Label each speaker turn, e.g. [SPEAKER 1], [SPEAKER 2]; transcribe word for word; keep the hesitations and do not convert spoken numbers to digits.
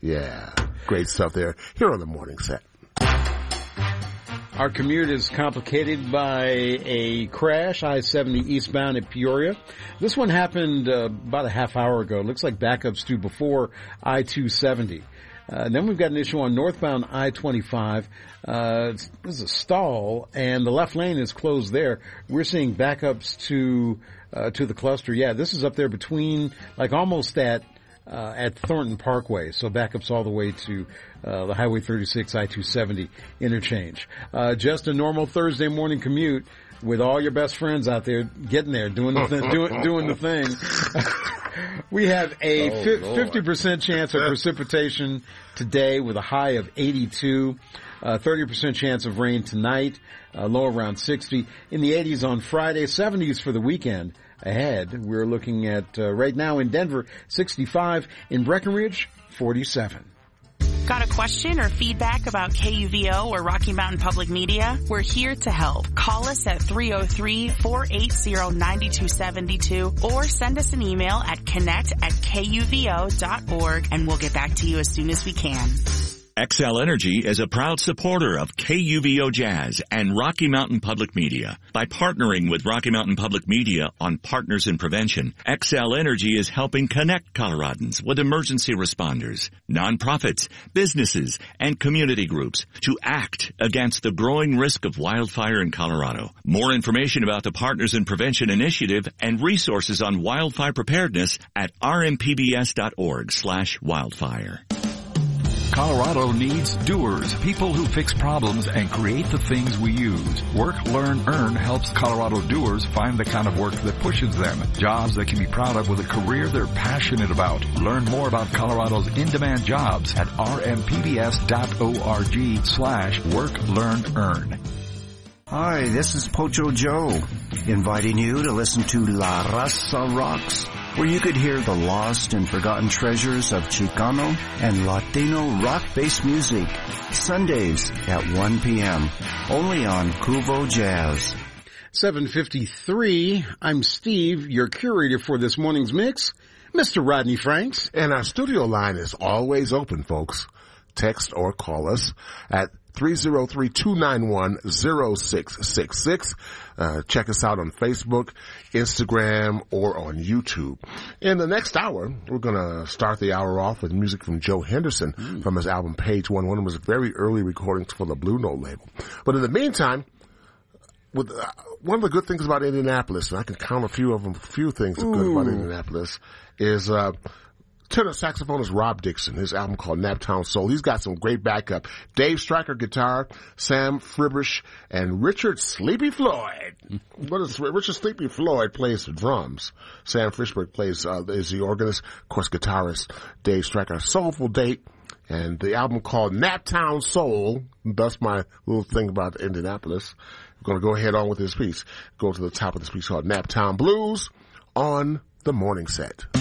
[SPEAKER 1] Yeah, great stuff there. Here on the morning set.
[SPEAKER 2] Our commute is complicated by a crash, I seventy eastbound at Peoria. This one happened uh, about a half hour ago. It looks like backups to before I two seventy. Uh, and then we've got an issue on northbound I twenty-five. Uh, there's a stall, and the left lane is closed there. We're seeing backups to uh, to the cluster. Yeah, this is up there between, like almost at uh, at Thornton Parkway. So backups all the way to uh, the Highway thirty-six I two seventy interchange. Uh, just a normal Thursday morning commute with all your best friends out there getting there, doing the th- doing, doing the thing. We have a oh, fifty percent chance of precipitation today with a high of eighty-two. Uh, thirty percent chance of rain tonight, uh, low around sixty. In the eighties on Friday, seventies for the weekend ahead. We're looking at, uh, right now in Denver, sixty-five. In Breckenridge, forty-seven.
[SPEAKER 3] Got a question or feedback about K U V O or Rocky Mountain Public Media? We're here to help. Call us at three oh three, four eight zero, nine two seven two or send us an email at connect at K U V O dot org and we'll get back to you as soon as we can.
[SPEAKER 4] X L Energy is a proud supporter of K U V O Jazz and Rocky Mountain Public Media. By partnering with Rocky Mountain Public Media on Partners in Prevention, X L Energy is helping connect Coloradans with emergency responders, nonprofits, businesses, and community groups to act against the growing risk of wildfire in Colorado. More information about the Partners in Prevention initiative and resources on wildfire preparedness at r m p b s dot org slash wildfire.
[SPEAKER 5] Colorado needs doers, people who fix problems and create the things we use. Work, Learn, Earn helps Colorado doers find the kind of work that pushes them. Jobs they can be proud of with a career they're passionate about. Learn more about Colorado's in-demand jobs at r m p b s dot org slash work, learn, earn.
[SPEAKER 6] Hi, this is Pocho Joe, inviting you to listen to La Raza Rocks, where you could hear the lost and forgotten treasures of Chicano and Latino rock-based music, Sundays at one p.m., only on Cuvo Jazz.
[SPEAKER 2] seven fifty-three, I'm Steve, your curator for this morning's mix, Mister Rodney Franks.
[SPEAKER 1] And our studio line is always open, folks. Text or call us at three oh three, two nine one, oh six six six. Uh, check us out on Facebook, Instagram, or on YouTube. In the next hour, we're going to start the hour off with music from Joe Henderson mm. from his album Page One. One of his very early recordings for the Blue Note label. But in the meantime, with uh, one of the good things about Indianapolis, and I can count a few of them, a few things that are good about Indianapolis, is uh tenor saxophonist Rob Dixon, his album called Naptown Soul. He's got some great backup. Dave Stryker guitar, Sam Fribrish, and Richard Sleepy Floyd. What is Richard Sleepy Floyd plays the drums. Sam Frischberg plays uh, is the organist, of course, guitarist. Dave Stryker, soulful date, and the album called Naptown Soul. That's my little thing about Indianapolis. We're going to go ahead on with this piece. Go to the top of this piece called Naptown Blues on the morning set.